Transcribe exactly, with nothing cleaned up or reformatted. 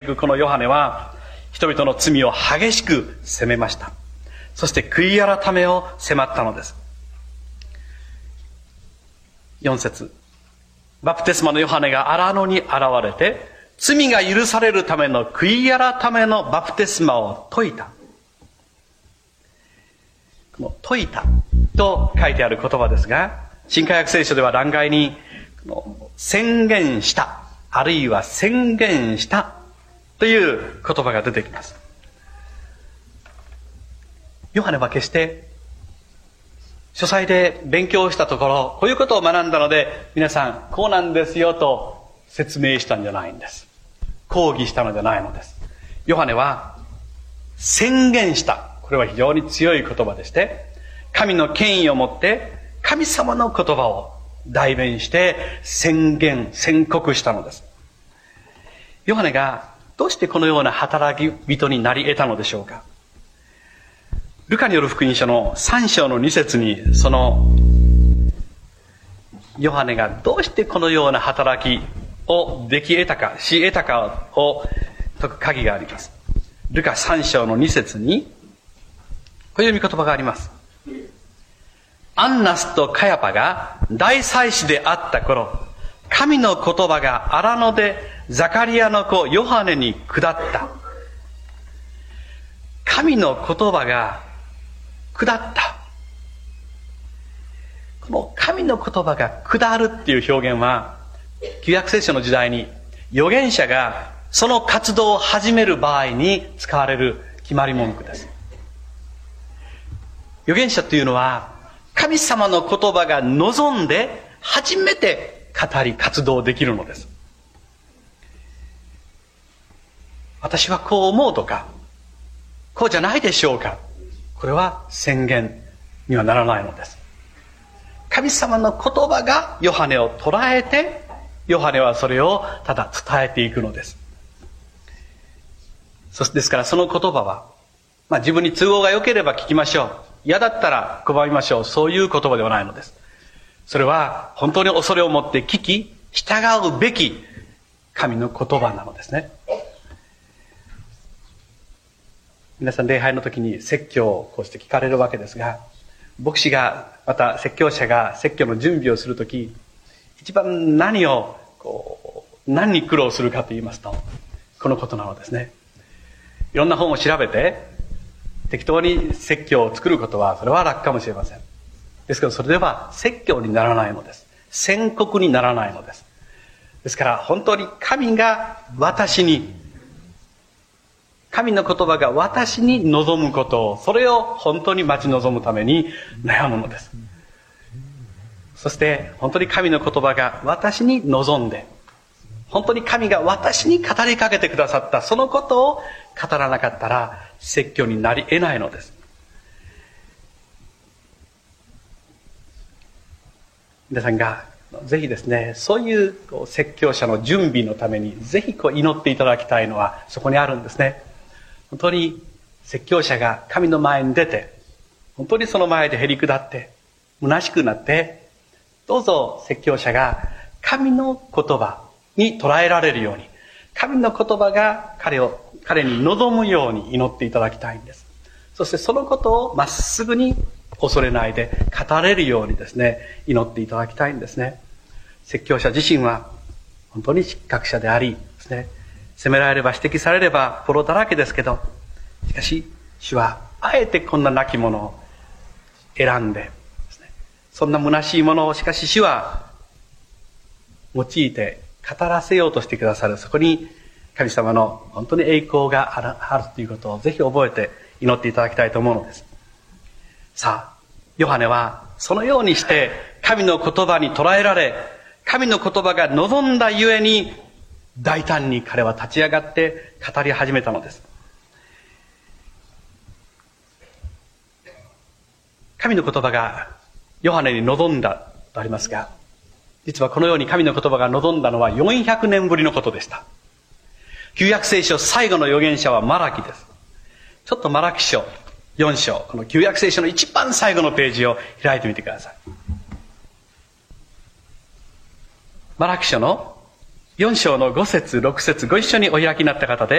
くこのヨハネは、人々の罪を激しく責めました。そして悔い改めを迫ったのです。よん節、バプテスマのヨハネが荒野に現れて、罪が許されるための悔い改めのバプテスマを説いた。この説いたと書いてある言葉ですが、新科学聖書では欄外に宣言した、あるいは宣言したという言葉が出てきます。ヨハネは決して書斎で勉強したところ、こういうことを学んだので皆さんこうなんですよと説明したんじゃないんです。講義したのじゃないのです。ヨハネは宣言した。これは非常に強い言葉でして、神の権威を持って神様の言葉を代弁して宣言、宣告したのです。ヨハネがどうしてこのような働き人になり得たのでしょうか。ルカによる福音書のさん章のに節に、そのヨハネがどうしてこのような働きをでき得たか、し得たかを解く鍵があります。ルカさん章のに節にこういう見言葉があります。アンナスとカヤパが大祭司であった頃、神の言葉が荒野でザカリアの子ヨハネに下った。神の言葉が下った。この神の言葉が下るっていう表現は、旧約聖書の時代に預言者がその活動を始める場合に使われる決まり文句です。預言者というのは神様の言葉が望んで初めて語り活動できるのです。私はこう思うとか、こうじゃないでしょうか。これは宣言にはならないのです。神様の言葉がヨハネを捉えて、ヨハネはそれをただ伝えていくのです。そしてですからその言葉は、まあ自分に都合が良ければ聞きましょう。嫌だったら拒みましょう。そういう言葉ではないのです。それは本当に恐れを持って聞き、従うべき神の言葉なのですね。皆さん礼拝の時に説教をこうして聞かれるわけですが、牧師がまた説教者が説教の準備をするとき、一番何をこう何に苦労するかと言いますと、このことなのですね。いろんな本を調べて適当に説教を作ることはそれは楽かもしれません。ですけどそれでは説教にならないのです。宣告にならないのです。ですから本当に神が私に、神の言葉が私に望むことを、それを本当に待ち望むために悩むのです。そして本当に神の言葉が私に望んで、本当に神が私に語りかけてくださったそのことを語らなかったら説教になり得ないのです。皆さんがぜひですね、そういうこう説教者の準備のためにぜひこう祈っていただきたいのはそこにあるんですね。本当に説教者が神の前に出て、本当にその前でへり下って虚しくなって、どうぞ説教者が神の言葉に捉えられるように、神の言葉が彼を彼に望むように祈っていただきたいんです。そしてそのことをまっすぐに恐れないで語れるようにですね、祈っていただきたいんですね。説教者自身は本当に失格者でありですね、責められれば指摘されればフォローだらけですけど、しかし主はあえてこんな亡き者を選んでですね、そんな虚しいものをしかし主は用いて語らせようとしてくださる。そこに神様の本当に栄光がある、あるということをぜひ覚えて祈っていただきたいと思うのです。さあ、ヨハネはそのようにして神の言葉に捉えられ、神の言葉が望んだゆえに大胆に彼は立ち上がって語り始めたのです。神の言葉がヨハネに望んだとありますが、実はこのように神の言葉が望んだのはよんひゃくねんぶりのことでした。旧約聖書最後の預言者はマラキです。ちょっとマラキ書よん章、この旧約聖書の一番最後のページを開いてみてください。マラキ書のよん章のご節ろく節、ご一緒にお開きになった方で